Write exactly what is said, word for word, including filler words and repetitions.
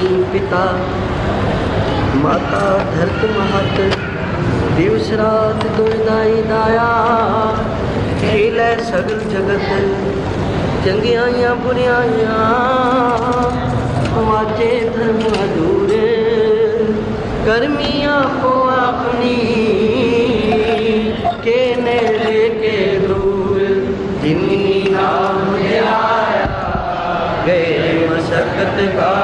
पिता माता धरत महत दिवस रात दुई दाया खेल है सगल जगत चंगियाइयां बुरियाइयां वाजे धर्म अधूरे गर्मियां को अपनी के नेड़े के दूर जिन्नी नाम आया गए मशक्कत का